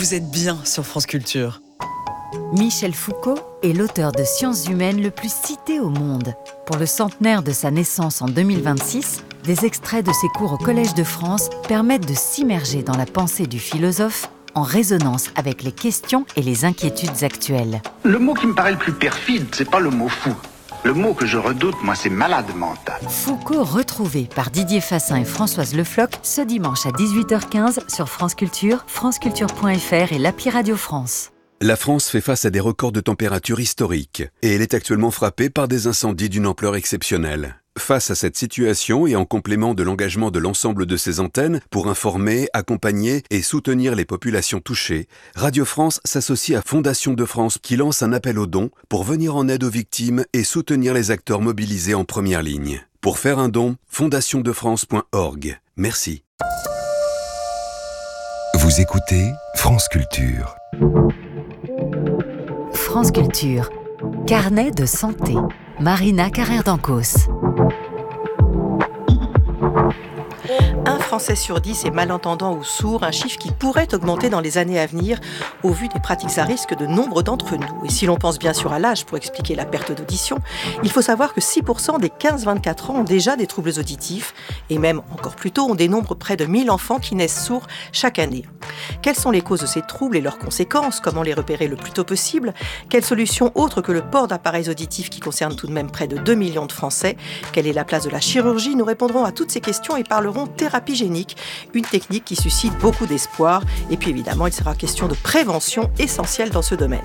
Vous êtes bien sur France Culture. Michel Foucault est l'auteur de sciences humaines le plus cité au monde. Pour le centenaire de sa naissance en 2026, des extraits de ses cours au Collège de France permettent de s'immerger dans la pensée du philosophe en résonance avec les questions et les inquiétudes actuelles. Le mot qui me paraît le plus perfide, c'est pas le mot fou. Le mot que je redoute, moi, c'est malade mental. Foucault retrouvé par Didier Fassin et Françoise Le Floch ce dimanche à 18h15 sur France Culture, franceculture.fr et l'appli Radio France. La France fait face à des records de température historiques et elle est actuellement frappée par des incendies d'une ampleur exceptionnelle. Face à cette situation et en complément de l'engagement de l'ensemble de ses antennes pour informer, accompagner et soutenir les populations touchées, Radio France s'associe à Fondation de France qui lance un appel aux dons pour venir en aide aux victimes et soutenir les acteurs mobilisés en première ligne. Pour faire un don, fondationdefrance.org. Merci. Vous écoutez France Culture. France Culture. Carnet de santé. Marina Carrère-Dancos. Un Français sur 10 est malentendant ou sourd, un chiffre qui pourrait augmenter dans les années à venir au vu des pratiques à risque de nombre d'entre nous. Et si l'on pense bien sûr à l'âge pour expliquer la perte d'audition, il faut savoir que 6% des 15-24 ans ont déjà des troubles auditifs et même encore plus tôt, on dénombre près de 1000 enfants qui naissent sourds chaque année. Quelles sont les causes de ces troubles et leurs conséquences? Comment les repérer le plus tôt possible? Quelles solutions autres que le port d'appareils auditifs qui concernent tout de même près de 2 millions de Français? Quelle est la place de la chirurgie? Nous répondrons à toutes ces questions et parlerons thérapie génique, une technique qui suscite beaucoup d'espoir. Et puis évidemment, il sera question de prévention essentielle dans ce domaine.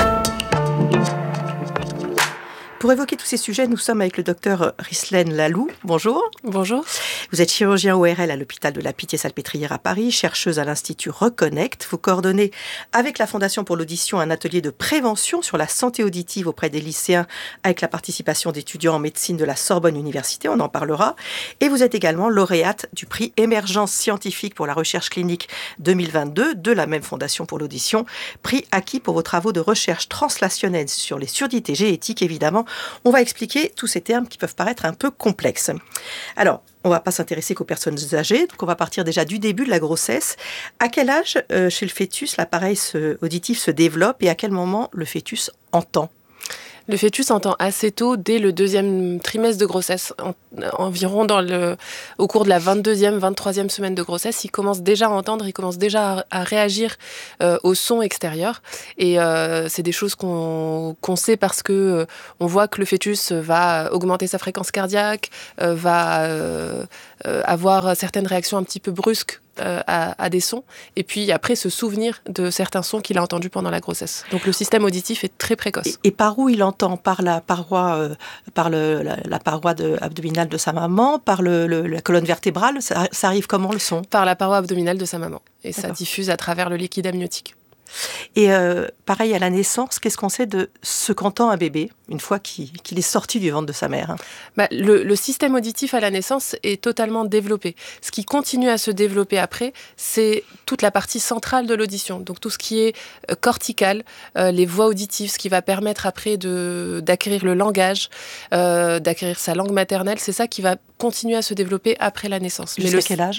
Pour évoquer tous ces sujets, nous sommes avec le docteur Rislaine Lalou. Bonjour. Bonjour. Vous êtes chirurgien ORL à l'hôpital de la Pitié-Salpêtrière à Paris, chercheuse à l'Institut Reconnect. Vous coordonnez avec la Fondation pour l'audition un atelier de prévention sur la santé auditive auprès des lycéens avec la participation d'étudiants en médecine de la Sorbonne Université, on en parlera. Et vous êtes également lauréate du prix Émergence scientifique pour la recherche clinique 2022 de la même Fondation pour l'audition, prix acquis pour vos travaux de recherche translationnelle sur les surdité génétique, évidemment. On va expliquer tous ces termes qui peuvent paraître un peu complexes. Alors, on ne va pas s'intéresser qu'aux personnes âgées, donc on va partir déjà du début de la grossesse. À quel âge, chez le fœtus, l'appareil auditif se développe et à quel moment le fœtus entend ? Le fœtus entend assez tôt, dès le 2e trimestre de grossesse, environ au cours de la 22e, 23e semaine de grossesse, il commence déjà à entendre, il commence déjà à réagir au son extérieur. Et c'est des choses qu'on sait parce que on voit que le fœtus va augmenter sa fréquence cardiaque, va avoir certaines réactions un petit peu brusques à des sons, et puis après se souvenir de certains sons qu'il a entendus pendant la grossesse. Donc le système auditif est très précoce. Et par où il entend? Par la paroi, la paroi abdominale de sa maman, par la colonne vertébrale? Ça arrive comment le son? Par la paroi abdominale de sa maman. Et D'accord. Ça diffuse à travers le liquide amniotique. Et pareil à la naissance, qu'est-ce qu'on sait de ce qu'entend un bébé une fois qu'il est sorti du ventre de sa mère? Le système auditif à la naissance est totalement développé. Ce qui continue à se développer après, c'est toute la partie centrale de l'audition. Donc tout ce qui est cortical, les voies auditives, ce qui va permettre après d'acquérir le langage, d'acquérir sa langue maternelle, c'est ça qui va continuer à se développer après la naissance. Jusqu'à quel âge?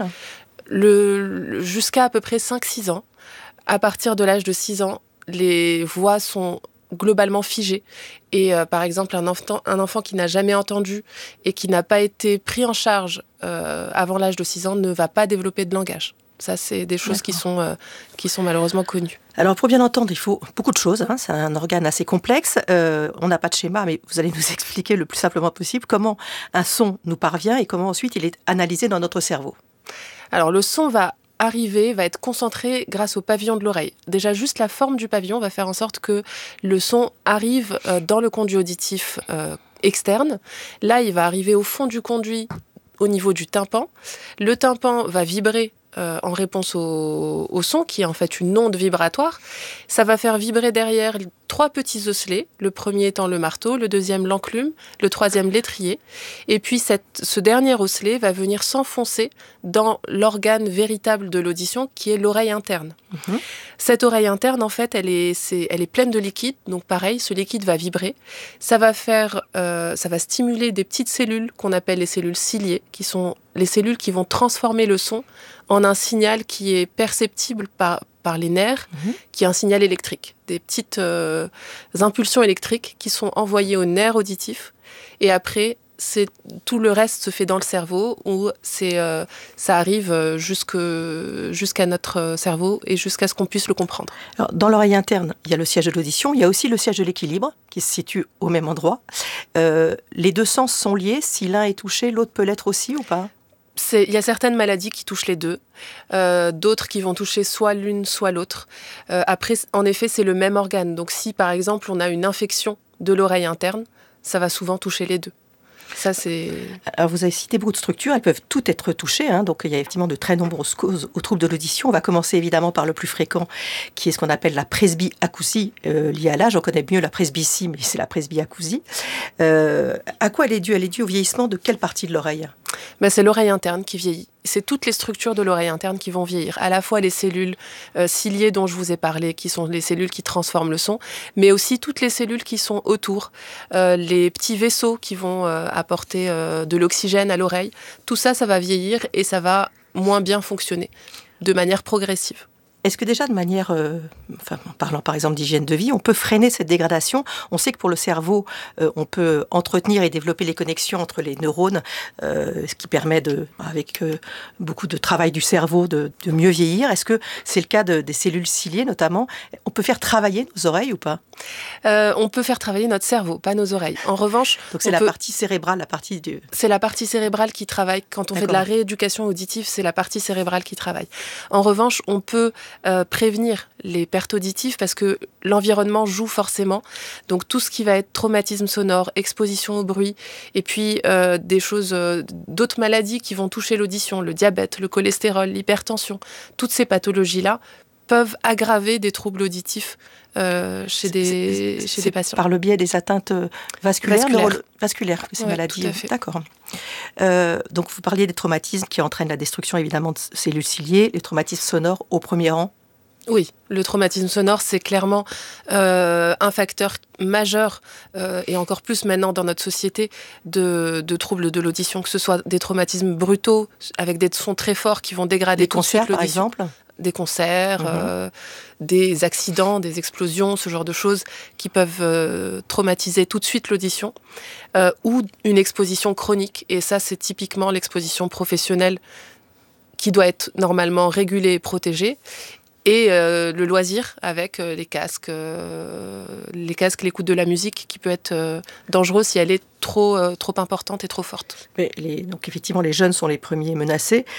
Jusqu'à à peu près 5-6 ans. À partir de l'âge de 6 ans, les voix sont globalement figées. Et par exemple, un enfant qui n'a jamais entendu et qui n'a pas été pris en charge avant l'âge de 6 ans ne va pas développer de langage. Ça, c'est des choses qui sont malheureusement connues. Alors, pour bien entendre, il faut beaucoup de choses. C'est un organe assez complexe. On n'a pas de schéma, mais vous allez nous expliquer le plus simplement possible comment un son nous parvient et comment ensuite il est analysé dans notre cerveau. Alors, le son va être concentré grâce au pavillon de l'oreille. Déjà, juste la forme du pavillon va faire en sorte que le son arrive dans le conduit auditif externe. Là, il va arriver au fond du conduit au niveau du tympan. Le tympan va vibrer en réponse au son, qui est en fait une onde vibratoire. Ça va faire vibrer derrière 3 petits osselets, le premier étant le marteau, le deuxième l'enclume, le troisième l'étrier. Et puis ce dernier osselet va venir s'enfoncer dans l'organe véritable de l'audition, qui est l'oreille interne. Mmh. Cette oreille interne, en fait, elle est pleine de liquide. Donc pareil, ce liquide va vibrer. Ça va stimuler des petites cellules qu'on appelle les cellules ciliées, qui sont les cellules qui vont transformer le son en un signal qui est perceptible par par les nerfs, qui est un signal électrique. Des petites impulsions électriques qui sont envoyées aux nerfs auditifs. Et après, tout le reste se fait dans le cerveau, où ça arrive jusqu'à notre cerveau et jusqu'à ce qu'on puisse le comprendre. Alors, dans l'oreille interne, il y a le siège de l'audition, il y a aussi le siège de l'équilibre, qui se situe au même endroit. Les deux sens sont liés, si l'un est touché, l'autre peut l'être aussi ou pas ? Il y a certaines maladies qui touchent les deux, d'autres qui vont toucher soit l'une, soit l'autre. Après, en effet, c'est le même organe. Donc si, par exemple, on a une infection de l'oreille interne, ça va souvent toucher les deux. Ça, c'est... Alors, vous avez cité beaucoup de structures, elles peuvent toutes être touchées, hein, donc il y a effectivement de très nombreuses causes aux troubles de l'audition. On va commencer évidemment par le plus fréquent, qui est ce qu'on appelle la presbyacousie liée à l'âge. On connaît mieux la presbytie, mais c'est la presbyacousie. À quoi elle est due ? Elle est due au vieillissement de quelle partie de l'oreille ? C'est l'oreille interne qui vieillit. C'est toutes les structures de l'oreille interne qui vont vieillir. À la fois les cellules ciliées dont je vous ai parlé, qui sont les cellules qui transforment le son, mais aussi toutes les cellules qui sont autour, les petits vaisseaux qui vont apporter de l'oxygène à l'oreille. Tout ça, ça va vieillir et ça va moins bien fonctionner de manière progressive. Est-ce que déjà de manière, en parlant par exemple d'hygiène de vie, on peut freiner cette dégradation ? On sait que pour le cerveau, on peut entretenir et développer les connexions entre les neurones, ce qui permet, avec beaucoup de travail du cerveau, de mieux vieillir. Est-ce que c'est le cas des cellules ciliées notamment ? On peut faire travailler nos oreilles ou pas ? On peut faire travailler notre cerveau, pas nos oreilles. En revanche, donc c'est partie cérébrale, C'est la partie cérébrale qui travaille. Quand on fait de la rééducation auditive, c'est la partie cérébrale qui travaille. En revanche, on peut prévenir les pertes auditives parce que l'environnement joue forcément. Donc tout ce qui va être traumatisme sonore, exposition au bruit, et puis des choses, d'autres maladies qui vont toucher l'audition, le diabète, le cholestérol, l'hypertension, toutes ces pathologies-là peuvent aggraver des troubles auditifs chez des patients. Par le biais des atteintes vasculaires, ces maladies. Tout à fait. D'accord. Donc vous parliez des traumatismes qui entraînent la destruction évidemment de cellules ciliées, les traumatismes sonores au premier rang. Oui, le traumatisme sonore, c'est clairement un facteur majeur, et encore plus maintenant dans notre société, de troubles de l'audition, que ce soit des traumatismes brutaux, avec des sons très forts qui vont dégrader des cancers, par exemple. Des concerts, des accidents, des explosions, ce genre de choses qui peuvent traumatiser tout de suite l'audition, ou une exposition chronique. Et ça, c'est typiquement l'exposition professionnelle qui doit être normalement régulée et protégée. Et le loisir avec les casques, l'écoute de la musique qui peut être dangereux si elle est trop importante et trop forte. Donc effectivement, les jeunes sont les premiers menacés.